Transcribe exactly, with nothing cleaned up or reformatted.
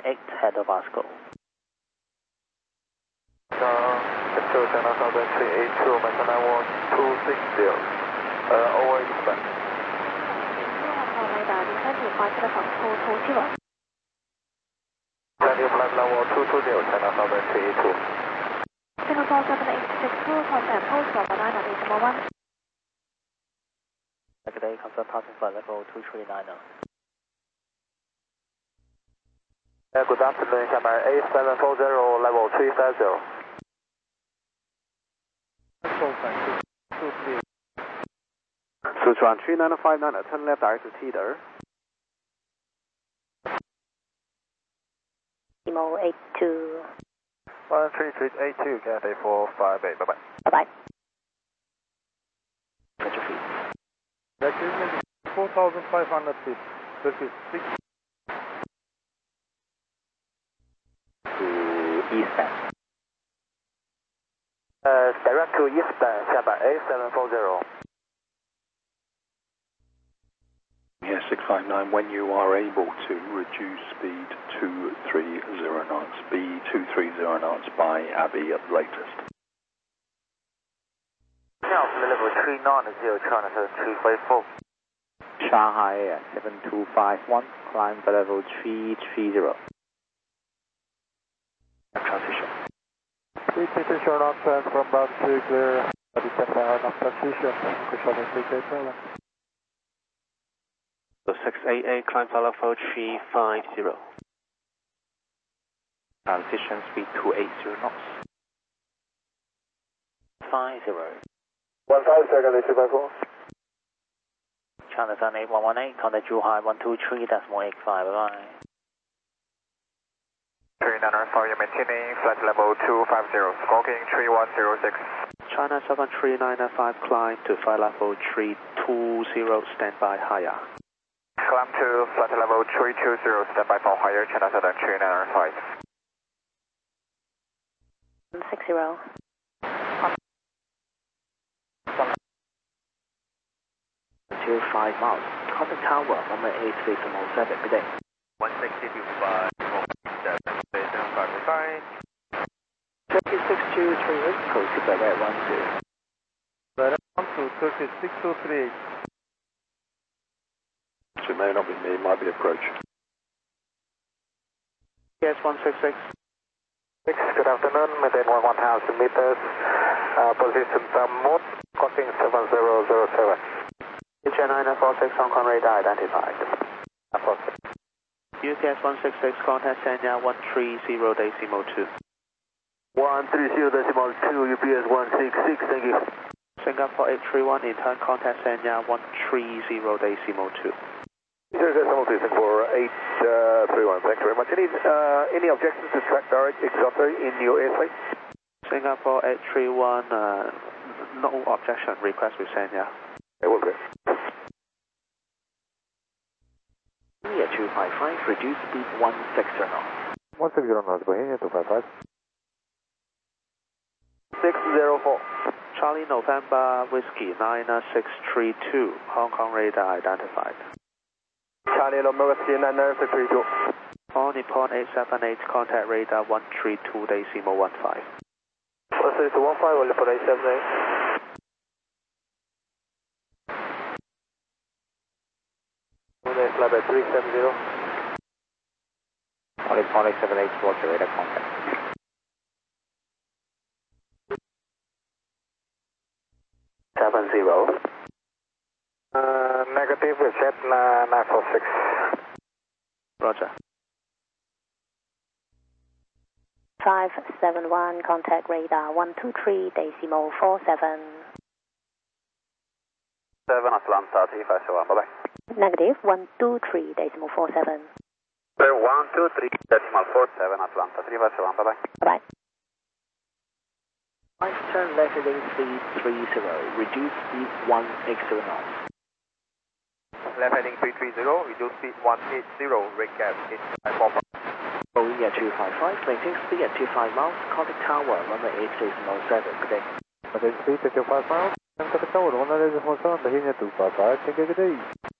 eight, head of Osco. So China Southern three eight two, China one two six zero, uh, over expand. China flight level two two zero, China Southern three eight two. Singapore seven eight six two, contact post level nine at decimal one. Good day, confirm passing flight level two three nine. Uh, good afternoon, Shanghai A seven four zero, level three five zero. Sichuan three nine five nine, turn left direct to Teeter. Decimal eight two. one three three eight two, Cathay four five eight, bye bye. Bye bye. Roger feet. That is four thousand five hundred feet, thirty-six. To eastbound. Uh, direct to eastbound, Shanghai A seven four zero. Yeah, six five nine, when you are able to reduce speed to three zero knots, B two three zero knots by Abbey at the latest. Now, level three nine zero, China three five four. Shanghai seven two five one, climb for level three three zero. Transition. three three three short on turn from bound to clear, descend by on transition, controlling three K seven. six eight eight, climb for level three five zero. Transition speed two eight zero knots. five zero. one five second, three five four. China Sun eight one one eight, contact Zhuhai one two three, decimal eight five, bye bye. three nine five, you're maintaining flight level two five zero, squawking three one zero six. China Southern three nine five, climb to flight level three two zero, stand by higher. Climb to flight level three two zero, stand by for higher, China Southern three nine five. six zero. Until five miles. Contact tower, number eight decimal seven, good day. one sixty to five, seven, seven, five, five. thirty-six two three eight, close to Bel one two. Direct on to thirty-six two three eight. So it may not be me, it might be approach. Yes, one six six. Good afternoon, maintain one one thousand meters, uh, position Tamut, costing seven zero zero seven. H N nine four six, Hong Kong radar identified. U T S one six six, contact Sanya one three zero decimal two. one three zero decimal two, U P S one six six, thank you. Singapore eight three one, in turn contact Sanya one three zero decimal two. zero decimal two, Singapore eight three one, thanks very much. Any, uh, any objections to track direct exotic in your airspace? Singapore eight three one, uh, no objection, request with Sanya. It will be. India two five five, reduce speed one six zero knots. one six zero knots, Bohemia two five five. six zero four. Charlie November Whiskey nine six three two, Hong Kong radar identified. Charlie November Whiskey nine six three two. On Nippon eight seven eight, contact radar one three two decimal one five. one three two one five, only for eight seven eight. Level three seven zero. On Nippon eight seven eight, roger, radar contact. seven zero. Uh, negative, set nine four six. Roger. five seven one, contact radar one two three decimal four seven. seven Atlanta three five seven, bye bye. Negative one two three decimal four seven. one two three decimal four seven Atlanta three five seven, bye bye. Bye bye. Right turn left heading speed three zero, reduce speed one eight zero knots. Left heading three three zero, reduce speed one eight zero, recap eight five four. Boeing two five five, maintain speed at two five miles, contact tower, number eight decimal seven, good day. Maintain speed at two five miles, and contact tower, one eight zero seven, Bohemia two five five, thank you, good day.